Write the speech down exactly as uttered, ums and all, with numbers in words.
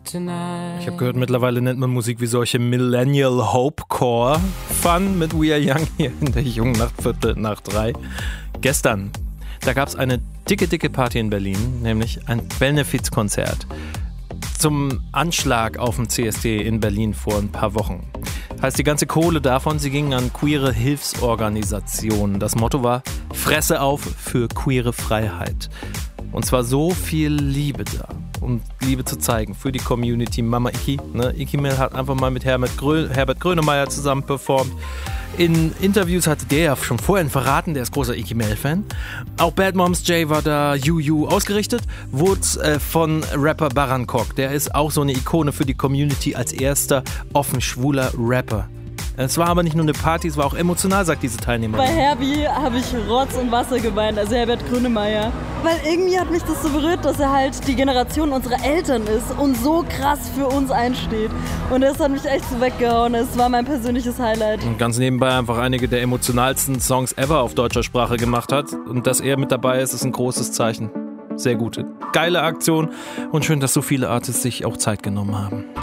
tonight. Ich habe gehört, mittlerweile nennt man Musik wie solche Millennial Hopecore. Fun mit We Are Young hier in der jungen Nacht, Viertel nach drei. Gestern, da gab es eine dicke, dicke Party in Berlin, nämlich ein Benefizkonzert zum Anschlag auf dem C S D in Berlin vor ein paar Wochen. Heißt, die ganze Kohle davon, sie ging an queere Hilfsorganisationen. Das Motto war, Fresse auf für queere Freiheit. Und zwar so viel Liebe da, um Liebe zu zeigen für die Community. Mama Iki, ne? Iki Mel hat einfach mal mit Herbert, Grö- Herbert Grönemeyer zusammen performt. In Interviews hatte der ja schon vorhin verraten, der ist großer Iki Mel-Fan. Auch Bad Moms J war da, Juju. Ausgerichtet wurde äh, von Rapper Barankok. Der ist auch so eine Ikone für die Community als erster offen schwuler Rapper. Es war aber nicht nur eine Party, es war auch emotional, sagt diese Teilnehmerin. Bei Herbie habe ich Rotz und Wasser geweint, also Herbert Grönemeyer. Weil irgendwie hat mich das so berührt, dass er halt die Generation unserer Eltern ist und so krass für uns einsteht. Und das hat mich echt so weggehauen, es war mein persönliches Highlight. Und ganz nebenbei einfach einige der emotionalsten Songs ever auf deutscher Sprache gemacht hat. Und dass er mit dabei ist, ist ein großes Zeichen. Sehr gute, geile Aktion und schön, dass so viele Artists sich auch Zeit genommen haben.